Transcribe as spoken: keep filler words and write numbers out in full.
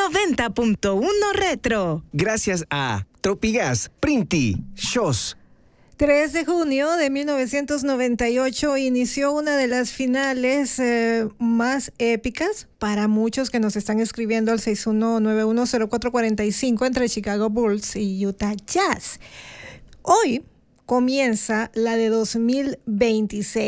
noventa punto uno Retro. Gracias a Tropigas, Printi, Shows. tres de junio de mil novecientos noventa y ocho inició una de las finales eh, más épicas para muchos que nos están escribiendo al seis uno nueve uno cero cuatro cuatro cinco entre Chicago Bulls y Utah Jazz. Hoy comienza la de dos mil veintiséis.